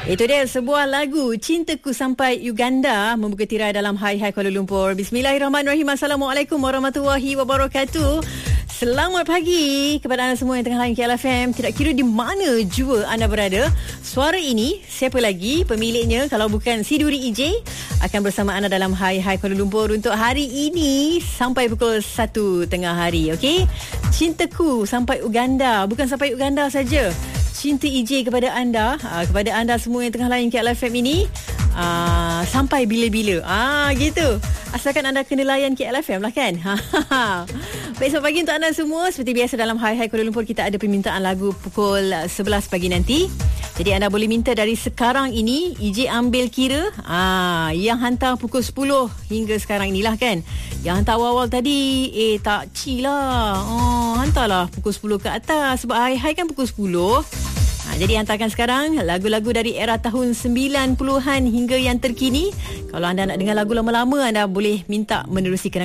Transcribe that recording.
Itu dia sebuah lagu Cintaku Sampai Uganda membuka tirai dalam Hai Hai Kuala Lumpur. Bismillahirrahmanirrahim. Assalamualaikum warahmatullahi wabarakatuh. Selamat pagi kepada anda semua yang tengah layan KLFM. Tidak kira di mana jua anda berada. Suara ini siapa lagi pemiliknya kalau bukan si Duri EJ akan bersama anda dalam Hai Hai Kuala Lumpur untuk hari ini sampai pukul 1 tengah hari. Okey? Cintaku Sampai Uganda. Bukan sampai Uganda saja. Cinta EJ kepada anda semua yang tengah layan KLFM ini sampai bila-bila. Gitu. Asalkan anda kena layan KLFM lah kan. Baik, selamat pagi untuk anda semua. Seperti biasa dalam Hai Hai Kuala Lumpur kita ada permintaan lagu pukul 11 pagi nanti. Jadi anda boleh minta dari sekarang ini. EJ ambil kira yang hantar pukul 10 hingga sekarang inilah kan. Yang hantar awal-awal tadi tak cilah. Hantarlah pukul 10 ke atas. Sebab Hai Hai kan pukul 10. Jadi hantarkan sekarang lagu-lagu dari era tahun 90-an hingga yang terkini. Kalau anda nak dengar lagu lama-lama, anda boleh minta menerusi